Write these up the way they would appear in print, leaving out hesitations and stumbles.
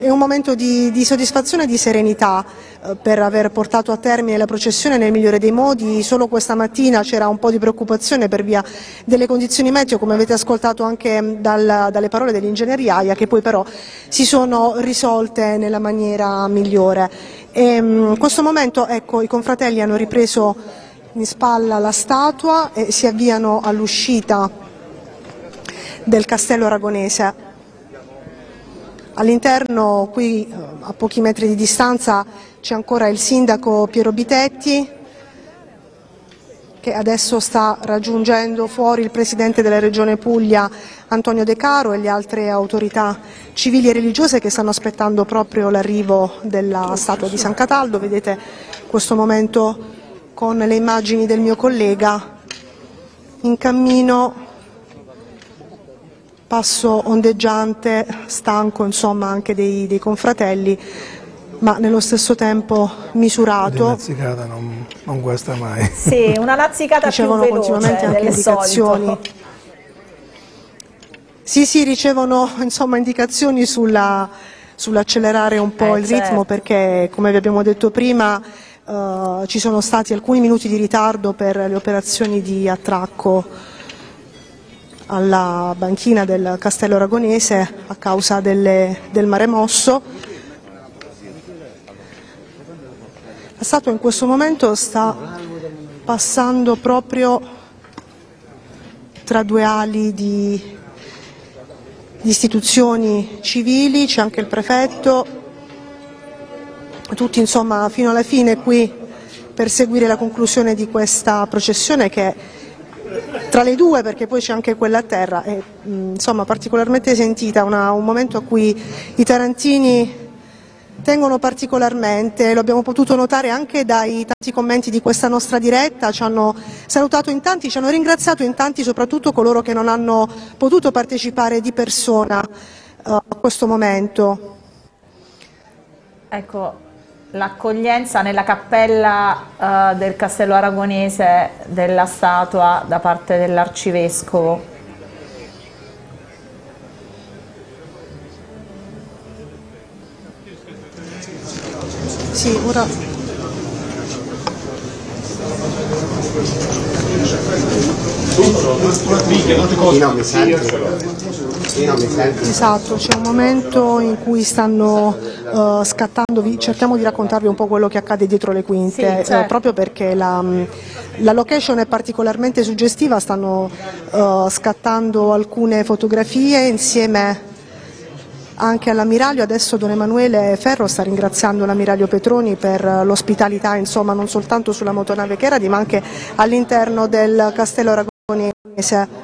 È un momento di soddisfazione e di serenità per aver portato a termine la processione nel migliore dei modi. Solo questa mattina c'era un po' di preoccupazione per via delle condizioni meteo, come avete ascoltato anche dalle parole dell'ingegneria AIA, che poi però si sono risolte nella maniera migliore. In questo momento, ecco, i confratelli hanno ripreso in spalla la statua e si avviano all'uscita del Castello Aragonese. All'interno, qui a pochi metri di distanza, c'è ancora il sindaco Piero Bitetti, che adesso sta raggiungendo fuori il presidente della Regione Puglia Antonio De Caro e le altre autorità civili e religiose che stanno aspettando proprio l'arrivo della statua di San Cataldo. Vedete questo momento con le immagini del mio collega in cammino, passo ondeggiante, stanco insomma anche dei confratelli, ma nello stesso tempo misurato. Una nazzicata non guasta mai. Sì, una nazzicata ricevono più veloce continuamente anche indicazioni. solito. Sì, ricevono insomma indicazioni sull'accelerare un po' il ritmo, certo. perché come vi abbiamo detto prima ci sono stati alcuni minuti di ritardo per le operazioni di attracco alla banchina del Castello Aragonese a causa del mare mosso. La statua in questo momento sta passando proprio tra due ali di istituzioni civili, c'è anche il prefetto, tutti insomma fino alla fine qui per seguire la conclusione di questa processione, che tra le due, perché poi c'è anche quella a terra, è insomma particolarmente sentita, un momento a cui i tarantini tengono particolarmente. Lo abbiamo potuto notare anche dai tanti commenti di questa nostra diretta. Ci hanno salutato in tanti, ci hanno ringraziato in tanti, soprattutto coloro che non hanno potuto partecipare di persona a questo momento. Ecco, l'accoglienza nella cappella del Castello Aragonese della statua da parte dell'arcivescovo. Sì, ora esatto, c'è un momento in cui stanno scattando, cerchiamo di raccontarvi un po' quello che accade dietro le quinte, sì, certo. proprio perché la location è particolarmente suggestiva. Stanno scattando alcune fotografie insieme anche all'ammiraglio. Adesso Don Emanuele Ferro sta ringraziando l'ammiraglio Petroni per l'ospitalità, insomma, non soltanto sulla motonave Cheradi, ma anche all'interno del Castello Aragonese.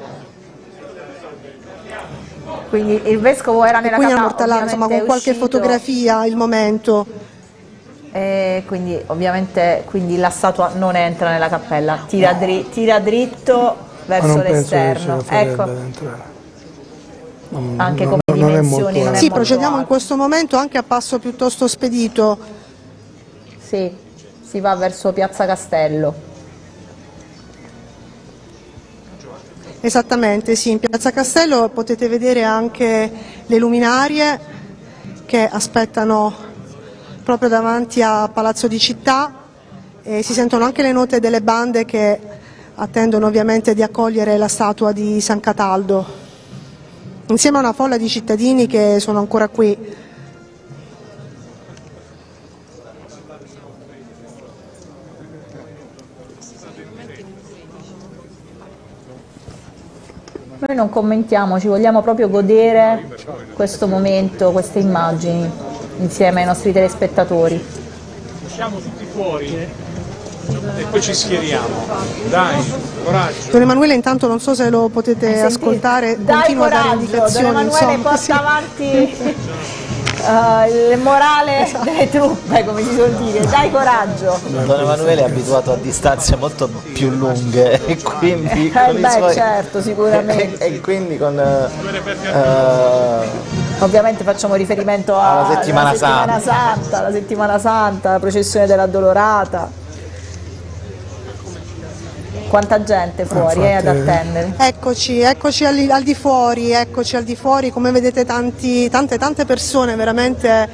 Quindi il vescovo era nella cappella, cappella, insomma, con qualche fotografia il momento. Quindi ovviamente la statua non entra nella cappella, tira dritto verso l'esterno. Ecco. Anche come dimensioni non è sì, molto procediamo alto. In questo momento anche a passo piuttosto spedito. Sì, si va verso Piazza Castello. Esattamente, sì, in Piazza Castello potete vedere anche le luminarie che aspettano proprio davanti a Palazzo di Città, e si sentono anche le note delle bande che attendono ovviamente di accogliere la statua di San Cataldo, insieme a una folla di cittadini che sono ancora qui. Noi non commentiamo, ci vogliamo proprio godere questo momento, queste immagini, insieme ai nostri telespettatori. Usciamo tutti fuori e poi ci schieriamo. Dai, coraggio. Don Emanuele intanto non so se lo potete ascoltare, Dai, continua a dare coraggio, indicazioni. Don Emanuele insomma, porta sì. avanti il morale delle truppe, come si suol dire. Dai coraggio. Don Emanuele è abituato a distanze molto più lunghe e quindi con i suoi... certo, sicuramente. e quindi con ovviamente facciamo riferimento alla Settimana Santa. La Settimana Santa, la processione dell'Addolorata. Quanta gente fuori ad attendere. Eccoci al di fuori, come vedete tante persone veramente